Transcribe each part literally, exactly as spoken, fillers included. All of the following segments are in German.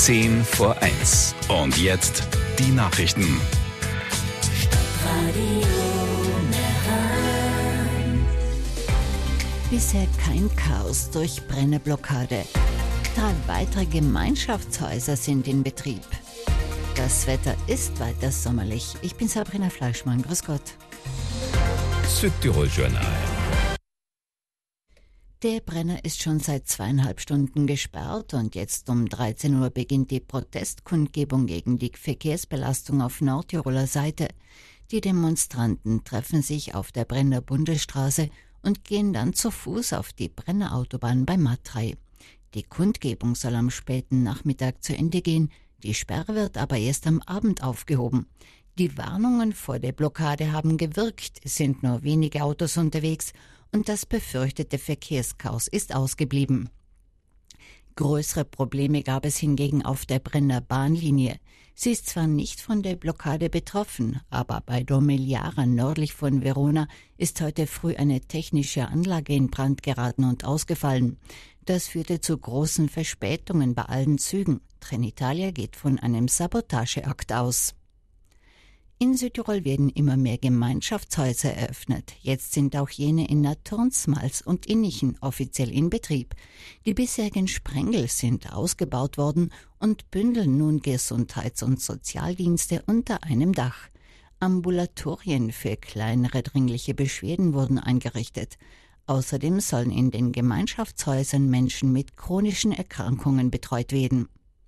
zehn vor eins. Und jetzt die Nachrichten. Bisher kein Chaos durch Brennerblockade. Drei weitere Gemeinschaftshäuser sind in Betrieb. Das Wetter ist weiter sommerlich. Ich bin Sabrina Fleischmann. Grüß Gott. Südtirol Journal. Der Brenner ist schon seit zweieinhalb Stunden gesperrt und jetzt um dreizehn Uhr beginnt die Protestkundgebung gegen die Verkehrsbelastung auf Nordtiroler Seite. Die Demonstranten treffen sich auf der Brenner Bundesstraße und gehen dann zu Fuß auf die Brenner Autobahn bei Matrei. Die Kundgebung soll am späten Nachmittag zu Ende gehen, die Sperre wird aber erst am Abend aufgehoben. Die Warnungen vor der Blockade haben gewirkt, es sind nur wenige Autos unterwegs und das befürchtete Verkehrschaos ist ausgeblieben. Größere Probleme gab es hingegen auf der Brenner Bahnlinie. Sie ist zwar nicht von der Blockade betroffen, aber bei Domegliara nördlich von Verona ist heute früh eine technische Anlage in Brand geraten und ausgefallen. Das führte zu großen Verspätungen bei allen Zügen. Trenitalia geht von einem Sabotageakt aus. In Südtirol werden immer mehr Gemeinschaftshäuser eröffnet. Jetzt sind auch jene in Naturn, Smals und Innichen offiziell in Betrieb. Die bisherigen Sprengel sind ausgebaut worden und bündeln nun Gesundheits- und Sozialdienste unter einem Dach. Ambulatorien für kleinere dringliche Beschwerden wurden eingerichtet. Außerdem sollen in den Gemeinschaftshäusern Menschen mit chronischen Erkrankungen betreut werden.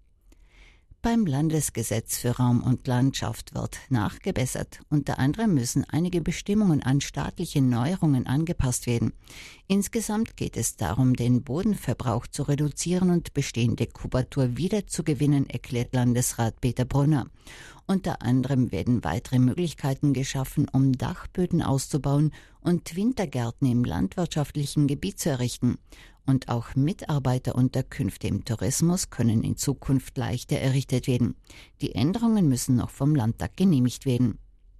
Beim Landesgesetz für Raum und Landschaft wird nachgebessert. Unter anderem müssen einige Bestimmungen an staatliche Neuerungen angepasst werden. Insgesamt geht es darum, den Bodenverbrauch zu reduzieren und bestehende Kubatur wiederzugewinnen, erklärt Landesrat Peter Brunner. Unter anderem werden weitere Möglichkeiten geschaffen, um Dachböden auszubauen und Wintergärten im landwirtschaftlichen Gebiet zu errichten. Und auch Mitarbeiterunterkünfte im Tourismus können in Zukunft leichter errichtet werden. Die Änderungen müssen noch vom Landtag genehmigt werden.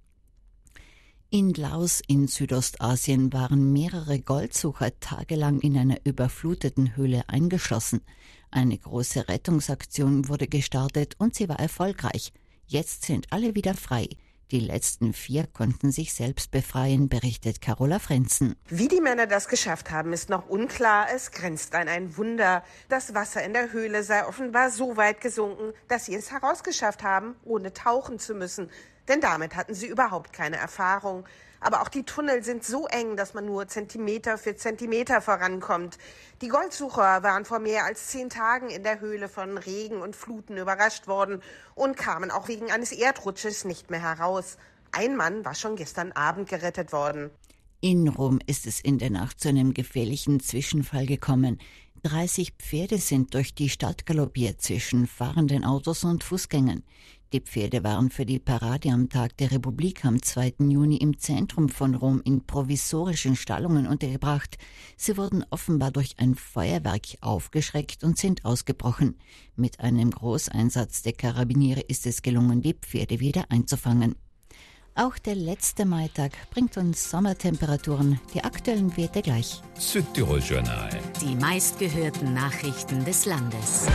In Laos in Südostasien waren mehrere Goldsucher tagelang in einer überfluteten Höhle eingeschlossen. Eine große Rettungsaktion wurde gestartet und sie war erfolgreich. Jetzt sind alle wieder frei. Die letzten vier konnten sich selbst befreien, berichtet Carola Frenzen. Wie die Männer das geschafft haben, ist noch unklar. Es grenzt an ein Wunder. Das Wasser in der Höhle sei offenbar so weit gesunken, dass sie es herausgeschafft haben, ohne tauchen zu müssen. Denn damit hatten sie überhaupt keine Erfahrung. Aber auch die Tunnel sind so eng, dass man nur Zentimeter für Zentimeter vorankommt. Die Goldsucher waren vor mehr als zehn Tagen in der Höhle von Regen und Fluten überrascht worden und kamen auch wegen eines Erdrutsches nicht mehr heraus. Ein Mann war schon gestern Abend gerettet worden. In Rom ist es in der Nacht zu einem gefährlichen Zwischenfall gekommen. dreißig Pferde sind durch die Stadt galoppiert zwischen fahrenden Autos und Fußgängern. Die Pferde waren für die Parade am Tag der Republik am zweiten Juni im Zentrum von Rom in provisorischen Stallungen untergebracht. Sie wurden offenbar durch ein Feuerwerk aufgeschreckt und sind ausgebrochen. Mit einem Großeinsatz der Karabiniere ist es gelungen, die Pferde wieder einzufangen. Auch der letzte Maitag bringt uns Sommertemperaturen, die aktuellen Werte gleich. Südtirol Journal. Die meistgehörten Nachrichten des Landes.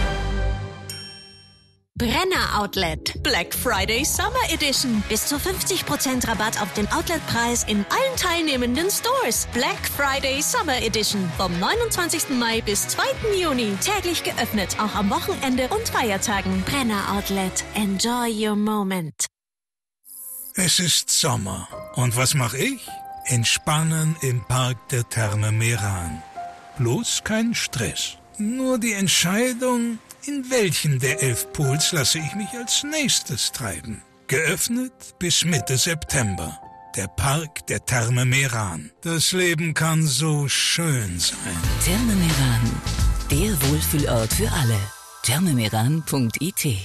Brenner Outlet. Black Friday Summer Edition. Bis zu fünfzig Prozent Rabatt auf den Outletpreis in allen teilnehmenden Stores. Black Friday Summer Edition. Vom neunundzwanzigsten Mai bis zweiten Juni. Täglich geöffnet, auch am Wochenende und Feiertagen. Brenner Outlet. Enjoy your moment. Es ist Sommer. Und was mache ich? Entspannen im Park der Therme Meran. Bloß kein Stress. Nur die Entscheidung, in welchen der elf Pools lasse ich mich als nächstes treiben. Geöffnet bis Mitte September. Der Park der Therme Meran. Das Leben kann so schön sein. Therme Meran. Der Wohlfühlort für alle. thermemeran punkt I T.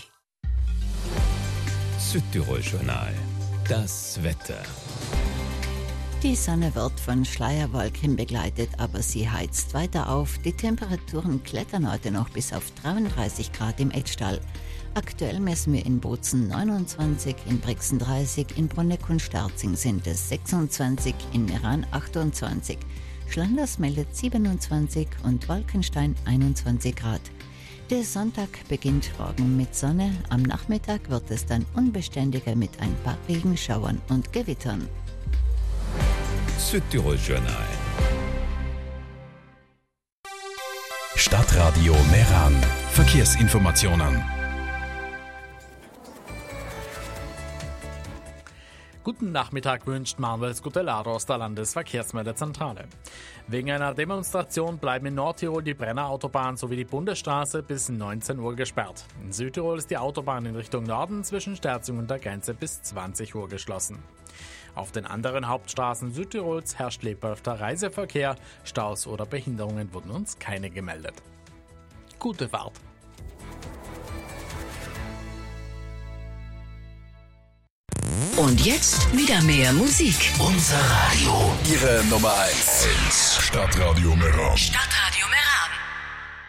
Südtirol Journal. Das Wetter. Die Sonne wird von Schleierwolken begleitet, aber sie heizt weiter auf. Die Temperaturen klettern heute noch bis auf dreiunddreißig Grad im Etzstall. Aktuell messen wir in Bozen neunundzwanzig, in Brixen dreißig, in Bruneck und Sterzing sind es sechsundzwanzig, in Meran achtundzwanzig. Schlanders meldet siebenundzwanzig und Wolkenstein einundzwanzig Grad. Der Sonntag beginnt morgen mit Sonne, am Nachmittag wird es dann unbeständiger mit ein paar Regenschauern und Gewittern. Südtirol Journal. Stadtradio Meran. Verkehrsinformationen. Guten Nachmittag wünscht Manuel Scutellaro aus der Landesverkehrsmeldezentrale. Wegen einer Demonstration bleiben in Nordtirol die Brenner Autobahn sowie die Bundesstraße bis neunzehn Uhr gesperrt. In Südtirol ist die Autobahn in Richtung Norden zwischen Sterzing und der Grenze bis zwanzig Uhr geschlossen. Auf den anderen Hauptstraßen Südtirols herrscht lebhafter Reiseverkehr, Staus oder Behinderungen wurden uns keine gemeldet. Gute Fahrt! Und jetzt wieder mehr Musik. Unser Radio. Ihre Nummer eins. Stadtradio Meran. Stadtradio